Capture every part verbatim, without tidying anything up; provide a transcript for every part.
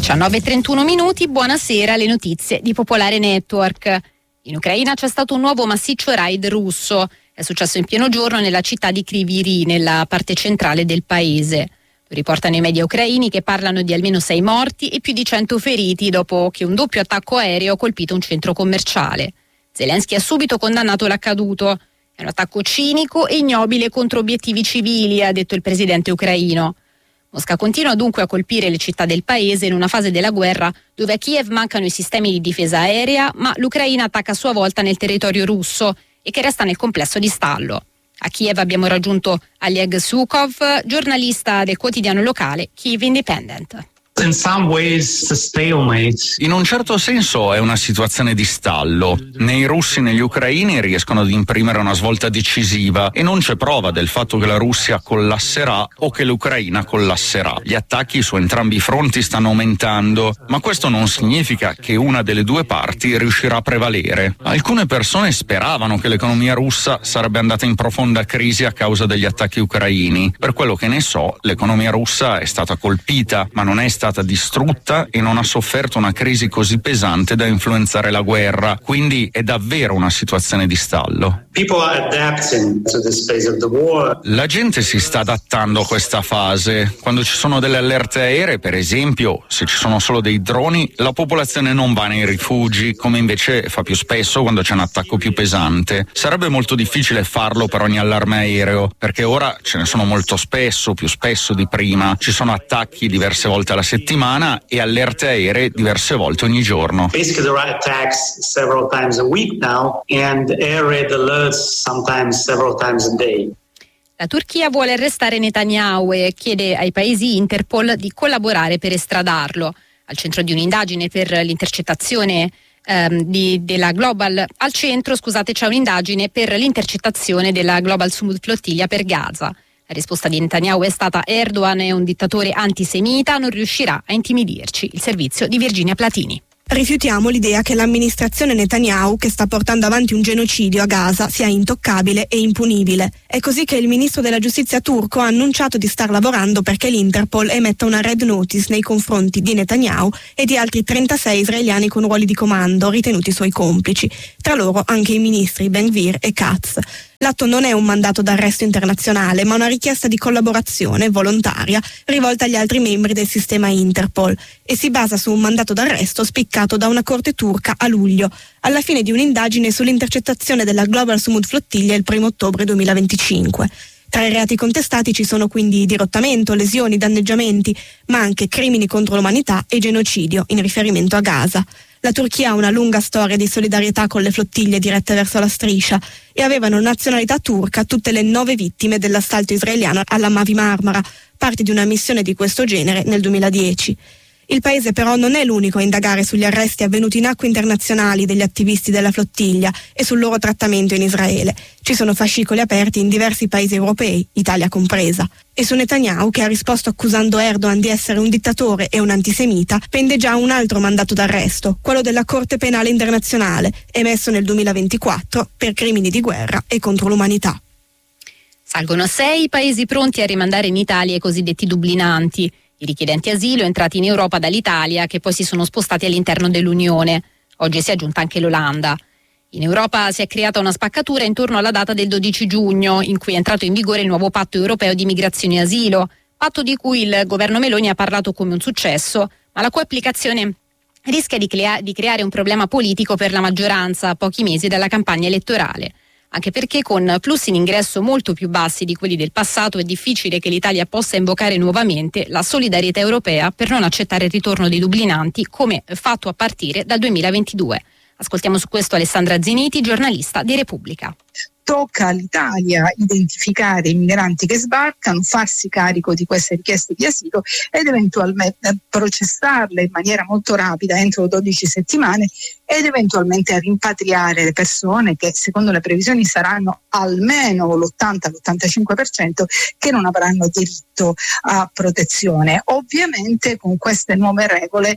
diciannove e trentuno minuti, buonasera, le notizie di Popolare Network. In Ucraina c'è stato un nuovo massiccio raid russo. È successo in pieno giorno nella città di Kryvyi Rih, nella parte centrale del paese. Lo riportano i media ucraini, che parlano di almeno sei morti e più di cento feriti dopo che un doppio attacco aereo ha colpito un centro commerciale. Zelensky ha subito condannato l'accaduto. È un attacco cinico e ignobile contro obiettivi civili, ha detto il presidente ucraino. Mosca continua dunque a colpire le città del paese in una fase della guerra dove a Kiev mancano i sistemi di difesa aerea, ma l'Ucraina attacca a sua volta nel territorio russo e che resta nel complesso di stallo. A Kiev abbiamo raggiunto Oleg Sukov, giornalista del quotidiano locale Kyiv Independent. In some ways, a stalemate. In un certo senso è una situazione di stallo. Né i russi né gli ucraini riescono ad imprimere una svolta decisiva e non c'è prova del fatto che la Russia collasserà o che l'Ucraina collasserà. Gli attacchi su entrambi i fronti stanno aumentando, ma questo non significa che una delle due parti riuscirà a prevalere. Alcune persone speravano che l'economia russa sarebbe andata in profonda crisi a causa degli attacchi ucraini. Per quello che ne so, l'economia russa è stata colpita, ma non è stata distrutta e non ha sofferto una crisi così pesante da influenzare la guerra, quindi è davvero una situazione di stallo. People are adapting to this phase of the war. La gente si sta adattando a questa fase. Quando ci sono delle allerte aeree, per esempio, se ci sono solo dei droni, la popolazione non va nei rifugi, come invece fa più spesso quando c'è un attacco più pesante. Sarebbe molto difficile farlo per ogni allarme aereo, perché ora ce ne sono molto spesso, più spesso di prima. Ci sono attacchi diverse volte alla settimana e allerte aeree diverse volte ogni giorno. Basically there are attacks several times a week now and air raid alerts sometimes several times a day. La Turchia vuole arrestare Netanyahu e chiede ai paesi Interpol di collaborare per estradarlo. Al centro di un'indagine per l'intercettazione ehm, di, della Global al centro, scusate, c'è un'indagine per l'intercettazione della Global Smooth Flottiglia per Gaza. La risposta di Netanyahu è stata: Erdogan è un dittatore antisemita, non riuscirà a intimidirci. Il servizio di Virginia Platini. Rifiutiamo l'idea che l'amministrazione Netanyahu, che sta portando avanti un genocidio a Gaza, sia intoccabile e impunibile. È così che il ministro della giustizia turco ha annunciato di star lavorando perché l'Interpol emetta una red notice nei confronti di Netanyahu e di altri trentasei israeliani con ruoli di comando ritenuti suoi complici, tra loro anche i ministri Ben-Gvir e Katz. L'atto non è un mandato d'arresto internazionale, ma una richiesta di collaborazione volontaria rivolta agli altri membri del sistema Interpol e si basa su un mandato d'arresto spiccato da una corte turca a luglio, alla fine di un'indagine sull'intercettazione della Global Smooth Flottiglia il primo ottobre duemilaventicinque. Tra i reati contestati ci sono quindi dirottamento, lesioni, danneggiamenti, ma anche crimini contro l'umanità e genocidio in riferimento a Gaza. La Turchia ha una lunga storia di solidarietà con le flottiglie dirette verso la striscia e avevano nazionalità turca tutte le nove vittime dell'assalto israeliano alla Mavi Marmara, parte di una missione di questo genere nel duemiladieci. Il paese però non è l'unico a indagare sugli arresti avvenuti in acque internazionali degli attivisti della flottiglia e sul loro trattamento in Israele. Ci sono fascicoli aperti in diversi paesi europei, Italia compresa. E su Netanyahu, che ha risposto accusando Erdogan di essere un dittatore e un antisemita, pende già un altro mandato d'arresto, quello della Corte Penale Internazionale, emesso nel duemilaventiquattro per crimini di guerra e contro l'umanità. Salgono a sei i paesi pronti a rimandare in Italia i cosiddetti dublinanti, i richiedenti asilo entrati in Europa dall'Italia che poi si sono spostati all'interno dell'Unione. Oggi si è aggiunta anche l'Olanda. In Europa si è creata una spaccatura intorno alla data del dodici giugno, in cui è entrato in vigore il nuovo patto europeo di migrazione e asilo, patto di cui il governo Meloni ha parlato come un successo, ma la cui applicazione rischia di, crea- di creare un problema politico per la maggioranza a pochi mesi dalla campagna elettorale. Anche perché con flussi in ingresso molto più bassi di quelli del passato è difficile che l'Italia possa invocare nuovamente la solidarietà europea per non accettare il ritorno dei dublinanti come fatto a partire dal duemilaventidue. Ascoltiamo su questo Alessandra Ziniti, giornalista di Repubblica. Tocca all'Italia identificare i migranti che sbarcano, farsi carico di queste richieste di asilo ed eventualmente processarle in maniera molto rapida entro dodici settimane ed eventualmente rimpatriare le persone che secondo le previsioni saranno almeno l'ottanta l'ottantacinque per cento che non avranno diritto a protezione. Ovviamente con queste nuove regole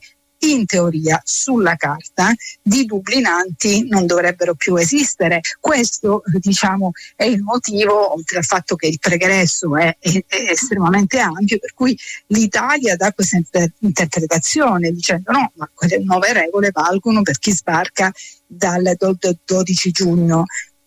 in teoria sulla carta di dublinanti non dovrebbero più esistere. Questo diciamo è il motivo, oltre al fatto che il pregresso è, è, è estremamente ampio, per cui l'Italia dà questa inter- interpretazione dicendo no, ma quelle nuove regole valgono per chi sbarca dal dodici giugno.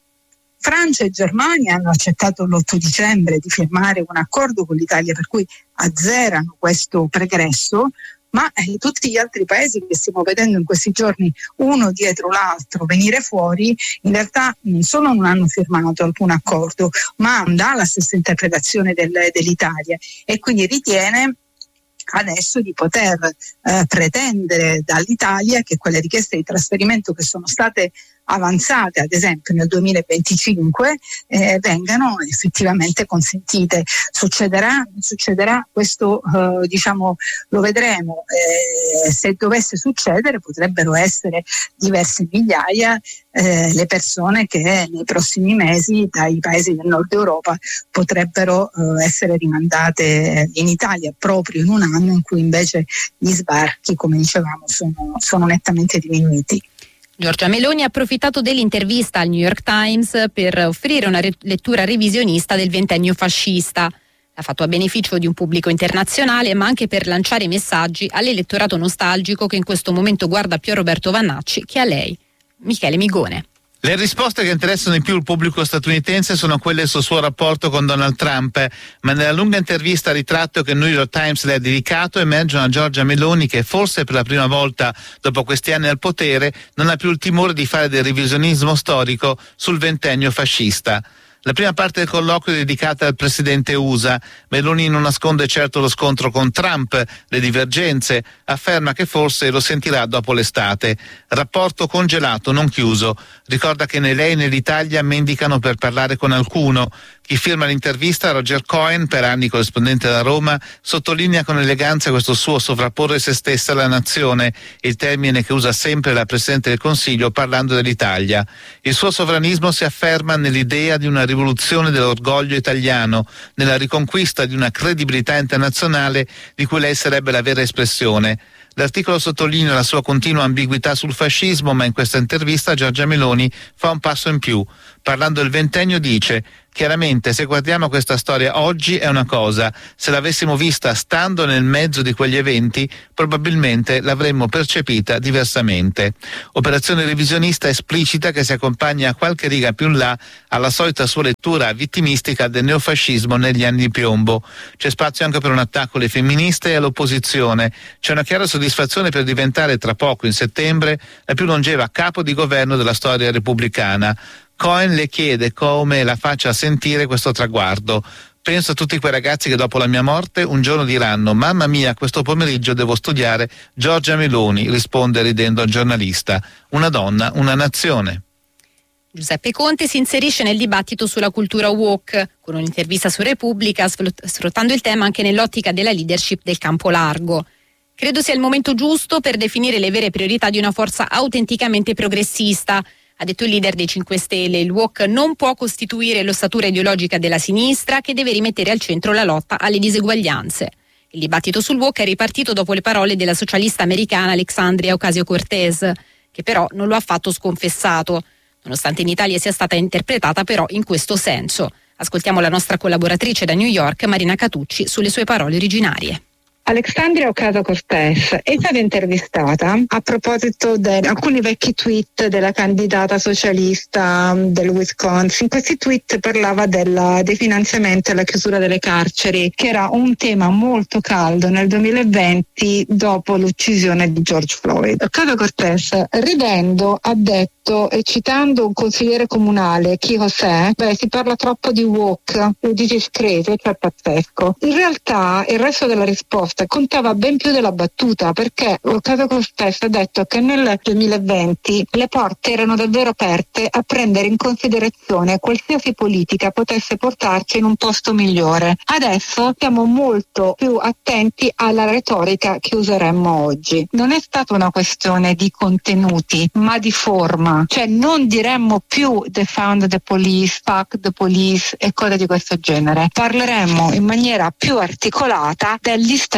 Francia e Germania hanno accettato l'otto dicembre di firmare un accordo con l'Italia per cui azzerano questo pregresso, ma eh, tutti gli altri paesi che stiamo vedendo in questi giorni uno dietro l'altro venire fuori, in realtà non solo non hanno firmato alcun accordo, ma hanno la stessa interpretazione del, dell'Italia, e quindi ritiene adesso di poter eh, pretendere dall'Italia che quelle richieste di trasferimento che sono state avanzate ad esempio nel duemilaventicinque eh, vengano effettivamente consentite. Succederà, succederà questo eh, diciamo lo vedremo, eh, se dovesse succedere potrebbero essere diverse migliaia eh, le persone che nei prossimi mesi dai paesi del nord Europa potrebbero eh, essere rimandate in Italia, proprio in un anno in cui invece gli sbarchi, come dicevamo, sono, sono nettamente diminuiti. Giorgia Meloni ha approfittato dell'intervista al New York Times per offrire una re- lettura revisionista del ventennio fascista. L'ha fatto a beneficio di un pubblico internazionale, ma anche per lanciare messaggi all'elettorato nostalgico che in questo momento guarda più a Roberto Vannacci che a lei. Michele Migone. Le risposte che interessano di più il pubblico statunitense sono quelle sul suo rapporto con Donald Trump, ma nella lunga intervista a ritratto che il New York Times le ha dedicato emerge una Giorgia Meloni che forse per la prima volta dopo questi anni al potere non ha più il timore di fare del revisionismo storico sul ventennio fascista. La prima parte del colloquio è dedicata al presidente U S A. Meloni non nasconde certo lo scontro con Trump, le divergenze, afferma che forse lo sentirà dopo l'estate. Rapporto congelato, non chiuso. Ricorda che né lei né l'Italia mendicano per parlare con alcuno. Chi firma l'intervista, Roger Cohen, per anni corrispondente da Roma, sottolinea con eleganza questo suo sovrapporre se stessa alla nazione, il termine che usa sempre la Presidente del Consiglio parlando dell'Italia. Il suo sovranismo si afferma nell'idea di una rivoluzione dell'orgoglio italiano, nella riconquista di una credibilità internazionale di cui lei sarebbe la vera espressione. L'articolo sottolinea la sua continua ambiguità sul fascismo, ma in questa intervista Giorgia Meloni fa un passo in più. Parlando del ventennio dice: chiaramente se guardiamo questa storia oggi è una cosa, se l'avessimo vista stando nel mezzo di quegli eventi probabilmente l'avremmo percepita diversamente. Operazione revisionista esplicita che si accompagna a qualche riga più in là alla solita sua lettura vittimistica del neofascismo negli anni di piombo. C'è spazio anche per un attacco alle femministe e all'opposizione. C'è una chiara soddisfazione per diventare tra poco in settembre la più longeva capo di governo della storia repubblicana. Cohen le chiede come la faccia sentire questo traguardo. Penso a tutti quei ragazzi che dopo la mia morte un giorno diranno: mamma mia, questo pomeriggio devo studiare Giorgia Meloni, risponde ridendo al giornalista. Una donna, una nazione. Giuseppe Conte si inserisce nel dibattito sulla cultura woke con un'intervista su Repubblica, sfruttando il tema anche nell'ottica della leadership del campo largo. Credo sia il momento giusto per definire le vere priorità di una forza autenticamente progressista. Ha detto il leader dei cinque Stelle, il woke non può costituire l'ossatura ideologica della sinistra che deve rimettere al centro la lotta alle diseguaglianze. Il dibattito sul woke è ripartito dopo le parole della socialista americana Alexandria Ocasio-Cortez, che però non lo ha affatto sconfessato, nonostante in Italia sia stata interpretata però in questo senso. Ascoltiamo la nostra collaboratrice da New York, Marina Catucci, sulle sue parole originarie. Alexandria Ocasio-Cortez è stata intervistata a proposito di alcuni vecchi tweet della candidata socialista del Wisconsin. In questi tweet parlava del definanziamento e la chiusura delle carceri, che era un tema molto caldo nel duemilaventi dopo l'uccisione di George Floyd. Ocasio-Cortez, ridendo, ha detto, e citando un consigliere comunale, Chi José, beh, si parla troppo di woke, di discreto, cioè pazzesco. In realtà il resto della risposta contava ben più della battuta, perché Ocasio-Cortez ha detto che nel duemilaventi le porte erano davvero aperte a prendere in considerazione qualsiasi politica potesse portarci in un posto migliore. Adesso siamo molto più attenti alla retorica che useremmo oggi. Non è stata una questione di contenuti, ma di forma. Cioè non diremmo più defund the police, fuck the police e cose di questo genere. Parleremmo in maniera più articolata degli stessi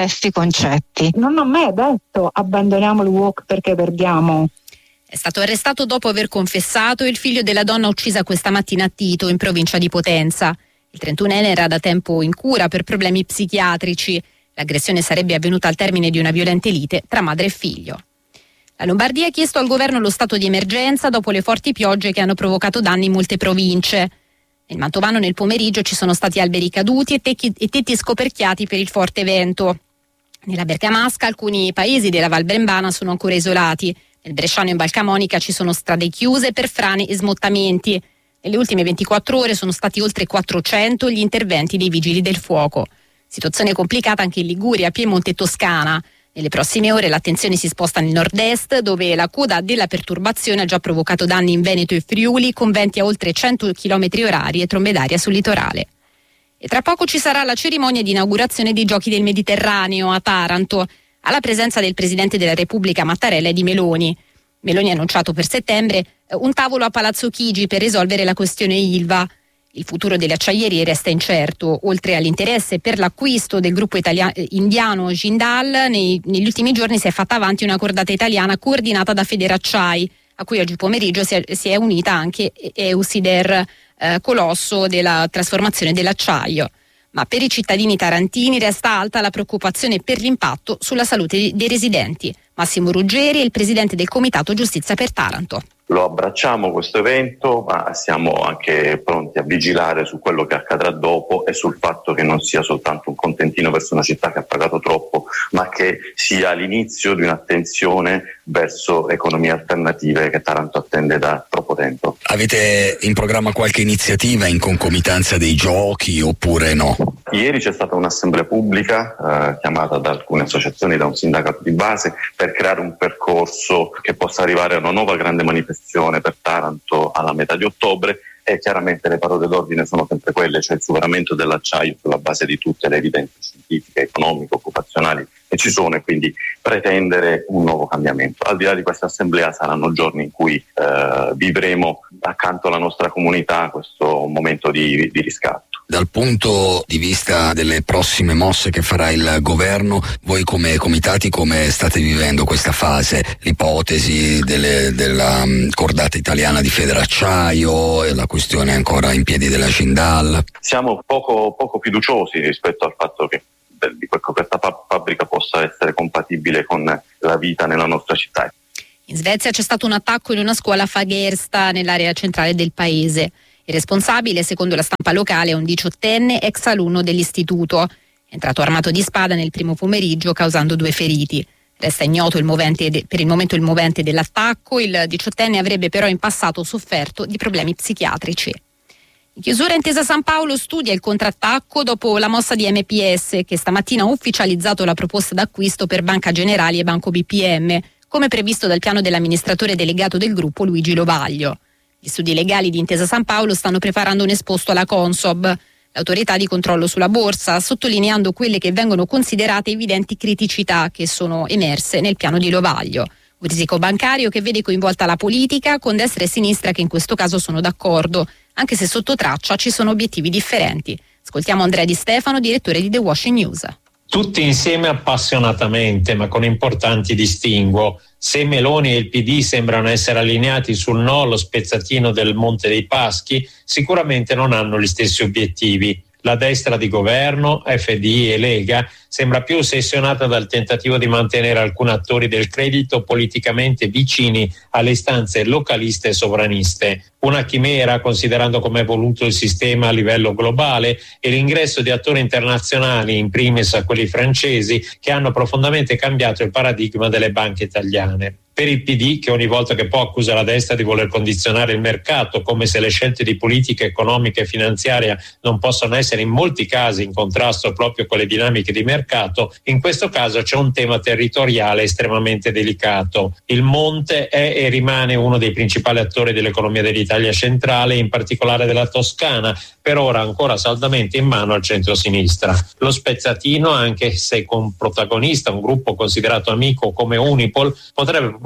questi concetti. Non ho mai detto abbandoniamo il woke perché perdiamo. È stato arrestato dopo aver confessato il figlio della donna uccisa questa mattina a Tito, in provincia di Potenza. Il trentunenne era da tempo in cura per problemi psichiatrici. L'aggressione sarebbe avvenuta al termine di una violenta lite tra madre e figlio. La Lombardia ha chiesto al governo lo stato di emergenza dopo le forti piogge che hanno provocato danni in molte province. Nel Mantovano nel pomeriggio ci sono stati alberi caduti e, tecchi, e tetti scoperchiati per il forte vento. Nella Bergamasca alcuni paesi della Val Brembana sono ancora isolati. Nel Bresciano e in Val Camonica ci sono strade chiuse per frane e smottamenti. Nelle ultime ventiquattro ore sono stati oltre quattrocento gli interventi dei vigili del fuoco. Situazione complicata anche in Liguria, Piemonte e Toscana. Nelle prossime ore l'attenzione si sposta nel nord-est, dove la coda della perturbazione ha già provocato danni in Veneto e Friuli, con venti a oltre cento chilometri orari e trombe d'aria sul litorale. E tra poco ci sarà la cerimonia di inaugurazione dei Giochi del Mediterraneo a Taranto, alla presenza del Presidente della Repubblica Mattarella e di Meloni. Meloni ha annunciato per settembre un tavolo a Palazzo Chigi per risolvere la questione Ilva. Il futuro delle acciaierie resta incerto. Oltre all'interesse per l'acquisto del gruppo italiano, indiano Jindal, nei, negli ultimi giorni si è fatta avanti una cordata italiana coordinata da Federacciai, a cui oggi pomeriggio si è, si è unita anche Eusider, eh, colosso della trasformazione dell'acciaio. Ma per i cittadini tarantini resta alta la preoccupazione per l'impatto sulla salute dei residenti. Massimo Ruggeri è il presidente del Comitato Giustizia per Taranto. Lo abbracciamo questo evento, ma siamo anche pronti a vigilare su quello che accadrà dopo e sul fatto che non sia soltanto un contentino verso una città che ha pagato troppo, ma che sia l'inizio di un'attenzione verso economie alternative che Taranto attende da troppo tempo. Avete in programma qualche iniziativa in concomitanza dei giochi oppure no? Ieri c'è stata un'assemblea pubblica eh, chiamata da alcune associazioni, da un sindacato di base, per creare un percorso che possa arrivare a una nuova grande manifestazione per Taranto alla metà di ottobre, e chiaramente le parole d'ordine sono sempre quelle, cioè il superamento dell'acciaio sulla base di tutte le evidenze scientifiche, economiche, occupazionali che ci sono, e quindi pretendere un nuovo cambiamento. Al di là di questa assemblea saranno giorni in cui eh, vivremo accanto alla nostra comunità questo momento di, di riscatto. Dal punto di vista delle prossime mosse che farà il governo, voi come comitati come state vivendo questa fase? L'ipotesi delle, della um, cordata italiana di Federacciaio e la questione ancora in piedi della Jindal? Siamo poco, poco fiduciosi rispetto al fatto che di questa fabbrica possa essere compatibile con la vita nella nostra città. In Svezia c'è stato un attacco in una scuola a Fagersta, nell'area centrale del paese. Il responsabile, secondo la stampa locale, è un diciottenne ex alunno dell'istituto. È entrato armato di spada nel primo pomeriggio, causando due feriti. Resta ignoto il movente de- per il momento il movente dell'attacco. Il diciottenne avrebbe però in passato sofferto di problemi psichiatrici. In chiusura, Intesa San Paolo studia il contrattacco dopo la mossa di M P S, che stamattina ha ufficializzato la proposta d'acquisto per Banca Generali e Banco B P M, come previsto dal piano dell'amministratore delegato del gruppo Luigi Lovaglio. Gli studi legali di Intesa San Paolo stanno preparando un esposto alla Consob, l'autorità di controllo sulla borsa, sottolineando quelle che vengono considerate evidenti criticità che sono emerse nel piano di Lovaglio. Un risico bancario che vede coinvolta la politica, con destra e sinistra che in questo caso sono d'accordo, anche se sotto traccia ci sono obiettivi differenti. Ascoltiamo Andrea Di Stefano, direttore di The Washington News. Tutti insieme appassionatamente, ma con importanti distinguo. Se Meloni e il P D sembrano essere allineati sul no allo spezzatino del Monte dei Paschi, sicuramente non hanno gli stessi obiettivi. La destra di governo, F D e Lega, sembra più ossessionata dal tentativo di mantenere alcuni attori del credito politicamente vicini alle istanze localiste e sovraniste. Una chimera, considerando come è evoluto il sistema a livello globale, e l'ingresso di attori internazionali, in primis a quelli francesi, che hanno profondamente cambiato il paradigma delle banche italiane. Per il P D, che ogni volta che può accusa la destra di voler condizionare il mercato, come se le scelte di politica economica e finanziaria non possano essere in molti casi in contrasto proprio con le dinamiche di mercato, in questo caso c'è un tema territoriale estremamente delicato. Il Monte è e rimane uno dei principali attori dell'economia dell'Italia centrale, in particolare della Toscana, per ora ancora saldamente in mano al centro-sinistra. Lo spezzatino, anche se con protagonista un gruppo considerato amico come Unipol, potrebbe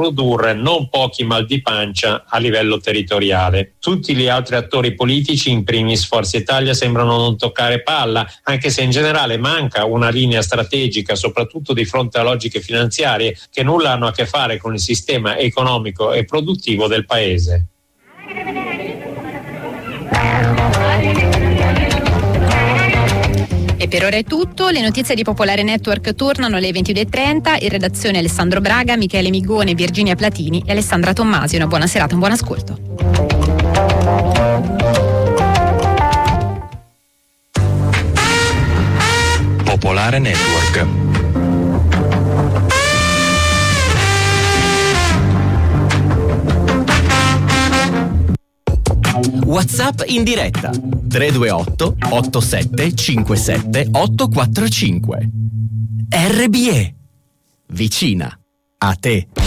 produrre non pochi mal di pancia a livello territoriale. Tutti gli altri attori politici, in primis Forza Italia, sembrano non toccare palla, anche se in generale manca una linea strategica, soprattutto di fronte a logiche finanziarie che nulla hanno a che fare con il sistema economico e produttivo del paese. E per ora è tutto, le notizie di Popolare Network tornano alle ventidue e trenta, in redazione Alessandro Braga, Michele Migone, Virginia Platini e Alessandra Tommasi. Una buona serata, un buon ascolto. Popolare Network. WhatsApp in diretta tre due otto otto sette cinque sette otto quattro cinque. R B E, vicina a te.